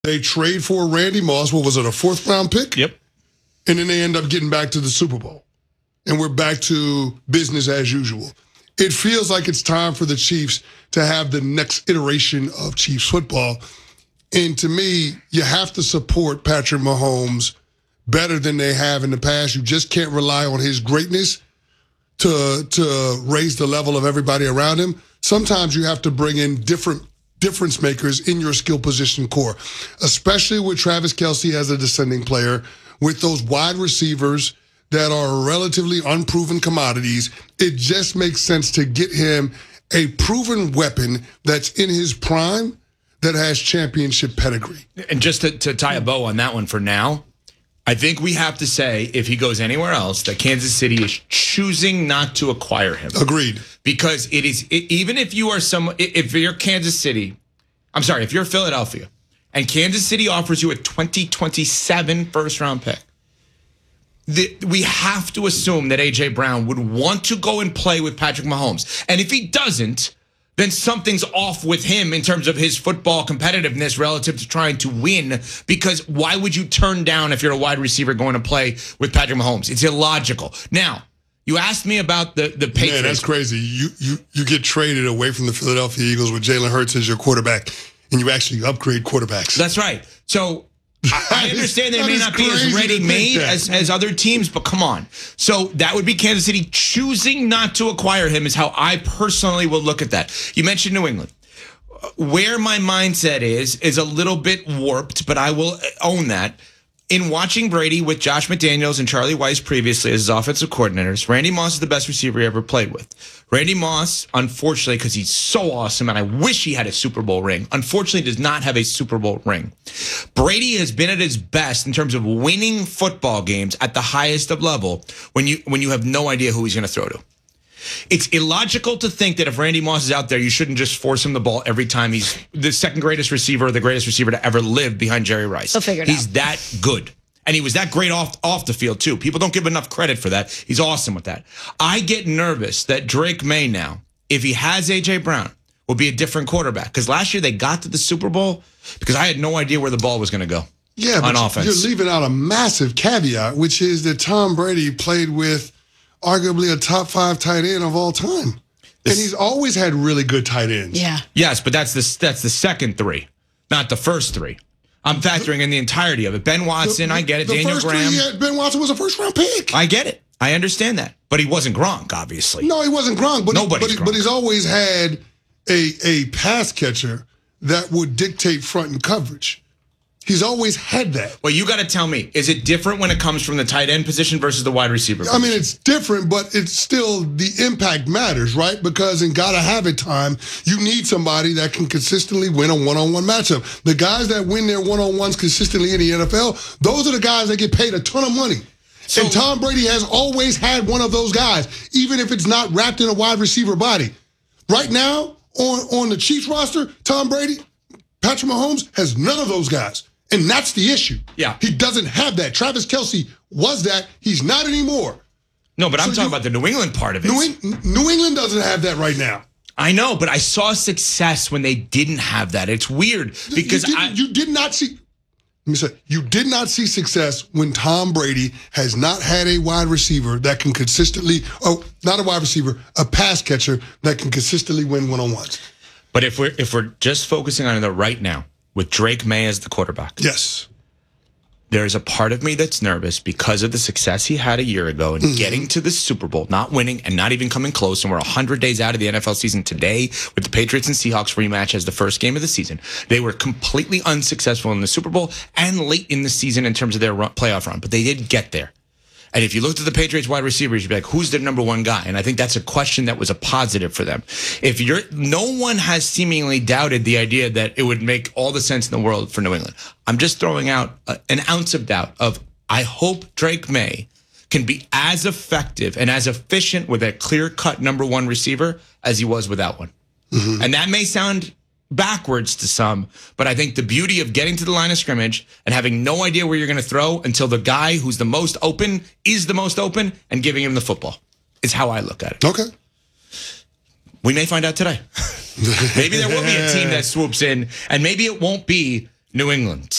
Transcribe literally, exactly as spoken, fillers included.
They trade for Randy Moss. What was it, a fourth round pick? Yep. And then they end up getting back to the Super Bowl. And we're back to business as usual. It feels like it's time for the Chiefs to have the next iteration of Chiefs football. And to me, you have to support Patrick Mahomes better than they have in the past. You just can't rely on his greatness to, to raise the level of everybody around him. Sometimes you have to bring in different difference makers in your skill position core, especially with Travis Kelce as a descending player, with those wide receivers that are relatively unproven commodities. It just makes sense to get him a proven weapon that's in his prime that has championship pedigree. And just to, to tie a bow on that one for now, I think we have to say, if he goes anywhere else, that Kansas City is choosing not to acquire him. Agreed. Because it is, it, even if you are some, if you're Kansas City, I'm sorry, if you're Philadelphia, and Kansas City offers you a twenty twenty-seven first round pick, the, we have to assume that A J Brown would want to go and play with Patrick Mahomes. And if he doesn't, then something's off with him in terms of his football competitiveness relative to trying to win. Because why would you turn down, if you're a wide receiver, going to play with Patrick Mahomes? It's illogical. Now, you asked me about the, the Patriots. Man, that's crazy. You, you, you get traded away from the Philadelphia Eagles with Jalen Hurts as your quarterback, and you actually upgrade quarterbacks. That's right. So I, I understand they may not be as ready-made as, as other teams, but come on. So that would be Kansas City choosing not to acquire him is how I personally will look at that. You mentioned New England. Where my mindset is, is a little bit warped, but I will own that. In watching Brady with Josh McDaniels and Charlie Weiss previously as his offensive coordinators, Randy Moss is the best receiver he ever played with. Randy Moss, unfortunately, because he's so awesome, and I wish he had a Super Bowl ring, unfortunately does not have a Super Bowl ring. Brady has been at his best in terms of winning football games at the highest of level when you when you have no idea who he's going to throw to. It's illogical to think that if Randy Moss is out there, you shouldn't just force him the ball every time. He's the second greatest receiver, or the greatest receiver to ever live behind Jerry Rice. He'll figure it He's out. that good. And he was that great off, off the field, too. People don't give enough credit for that. He's awesome with that. I get nervous that Drake May now, if he has A J Brown, will be a different quarterback. Because last year they got to the Super Bowl because I had no idea where the ball was going to go. Yeah, on but offense. You're leaving out a massive caveat, which is that Tom Brady played with arguably a top five tight end of all time. And he's always had really good tight ends. Yeah. Yes, but that's the, that's the second three, not the first three. I'm factoring in the entirety of it. Ben Watson, The- I get it. the Daniel first Graham. three, yeah, Ben Watson was a first round pick. I get it. I understand that. But he wasn't Gronk, obviously. No, he wasn't Gronk, but, Nobody's he, but, he, Gronk. but he's always had a, a pass catcher that would dictate front and coverage. He's always had that. Well, you got to tell me, is it different when it comes from the tight end position versus the wide receiver I position? mean, it's different, but it's still, the impact matters, right? Because in gotta have it time, you need somebody that can consistently win a one-on-one matchup. The guys that win their one-on-ones consistently in the N F L, those are the guys that get paid a ton of money. So, and Tom Brady has always had one of those guys, even if it's not wrapped in a wide receiver body. Right now, on, on the Chiefs roster, Tom Brady, Patrick Mahomes has none of those guys. And that's the issue. Yeah. He doesn't have that. Travis Kelce was that. He's not anymore. No, but I'm So talking you- about the New England part of it. New, Eng- New England doesn't have that right now. I know, but I saw success when they didn't have that. It's weird because you, did, I, you did not see. Let me say, you did not see success when Tom Brady has not had a wide receiver that can consistently, oh, not a wide receiver, a pass catcher that can consistently win one-on-ones. But if we're if we're just focusing on it right now, with Drake May as the quarterback, Yes. there's a part of me that's nervous because of the success he had a year ago and Mm-hmm. getting to the Super Bowl, not winning and not even coming close. And we're one hundred days out of the N F L season today with the Patriots and Seahawks rematch as the first game of the season. They were completely unsuccessful in the Super Bowl and late in the season in terms of their run, playoff run, but they did get there. And if you looked at the Patriots wide receivers, you'd be like, who's their number one guy? And I think that's a question that was a positive for them. If you're, no one has seemingly doubted the idea that it would make all the sense in the world for New England. I'm just throwing out a, an ounce of doubt of, I hope Drake May can be as effective and as efficient with a clear-cut number one receiver as he was without one. Mm-hmm. And that may sound backwards to some, but I think the beauty of getting to the line of scrimmage and having no idea where you're going to throw until the guy who's the most open is the most open and giving him the football is how I look at it. Okay. We may find out today. Maybe there will be a team that swoops in, and maybe it won't be New England.